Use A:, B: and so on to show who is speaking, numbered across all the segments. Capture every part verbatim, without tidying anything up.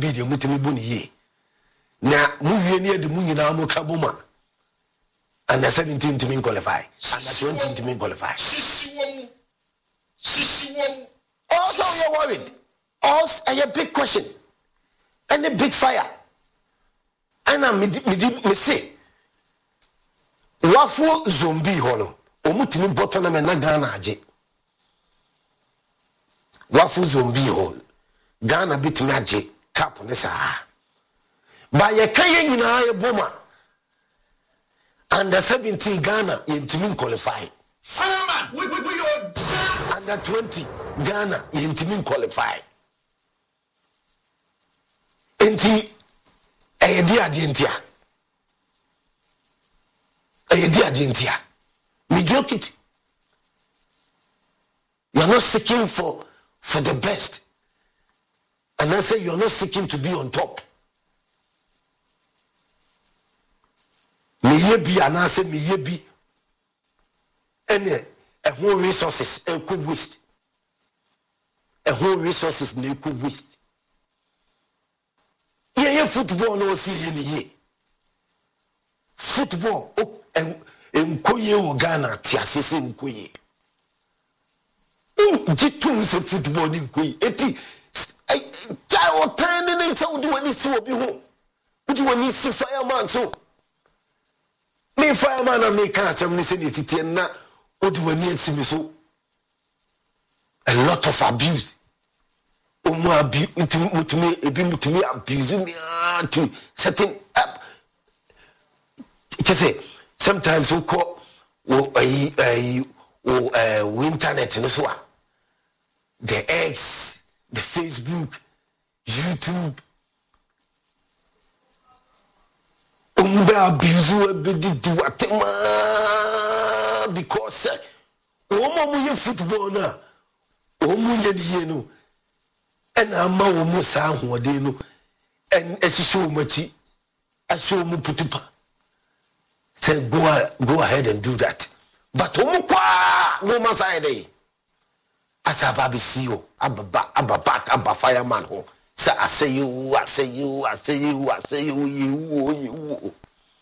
A: bi de mutimi bu ne ye na mu wie ne de mu nyina mu ka boma under seventeen to qualify under twenty to qualify also you're worried also a big question and a big fire and I me me say wafu zombie hono omutimi bottom na me na Ghana age wafu zombie ho Ghana bitimi age cap ne saa ba ye kaye nyina ye boma under seventeen Ghana yentimi qualify fireman we we we under twenty Ghana yentimi qualify enti eyedi adentia eyedi adentia mediocrity. You are not seeking for for the best, and I say you are not seeking to be on top. Me yebi and I say me yebi any a whole resources a could waste a whole resources ne could waste. Yeah, football no see any ye football oh and nkoye o Ghana ti asese nkoye jitum se football ni nkoye eti ja o tan ni nse odi wani si obi ho odi wani si fireman so me fireman na me kan asem ni se ni titi na odi wani esi mi so a lot of abuse omo abi mutumi ebi mutumi abuse me to setting up say sometimes we call wo eh wo internet no so the X, the Facebook, YouTube umba abuse we di watema because omo mu ye football na omo ye die no and ama omo sa hoode no and esisho machi aso mu putupa. Say go go ahead and do that. But omukwa no maside. As a baby C E O, ababa ababa ababa fireman ho. Say I say you, I say you, I say you, I say you, you, you.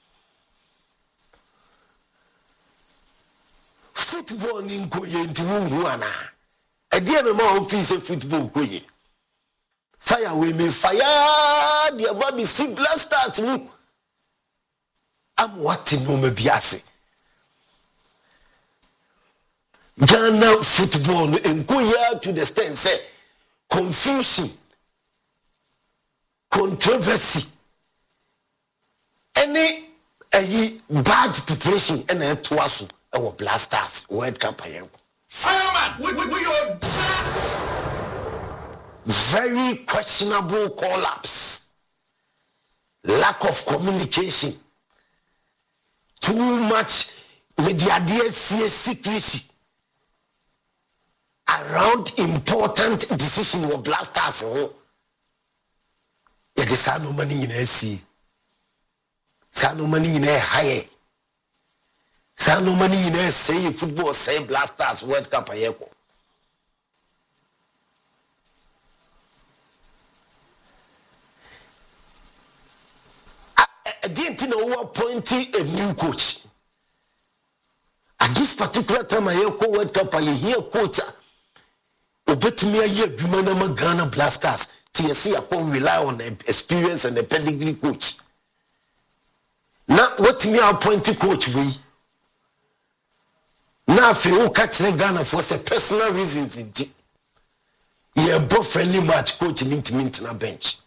A: Football ni nkoye nti wu ana. E dia me ma office football nkoye. Fire we me fire the baby C blasters mu. I'm watching no me biase. Ghana football enkoya to the extent say confusion, controversy, any a bad preparation and a twasu our blasters World Cup ayen. Fireman, we we we very questionable collapse, lack of communication. Too much media secrecy around important decision of blasters. Oh, it is no money in a sea, no money in a high, no money in a say football, say blasters World Cup. Ayeko. I didn't know who appointed a new coach. At this particular time, I hear World Cup, I hear coach. Obet me a year, Jumanama Ghana Blasters. T S C, I can rely on the experience and the pedigree coach. Now, what me appointed coach we? Now, if you catch the Ghana for some personal reasons, indeed, you're both friendly match coach linked me to a bench.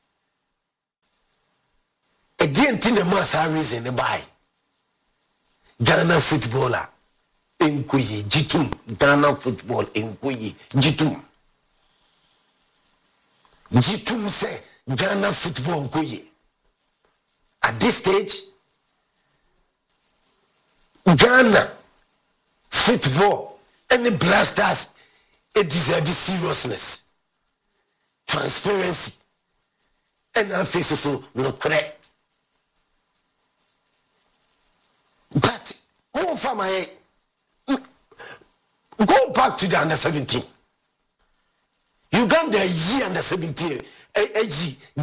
A: A didn't in the mass reason to buy Ghana footballer Nkoye Jitum Ghana football Nkoye Jitum Jitum say Ghana football Nkoye. At this stage Ghana football any blasters it deserves seriousness, transparency, and I face also no correct. But go for my go back to the under seventeen. Uganda year under seventeen.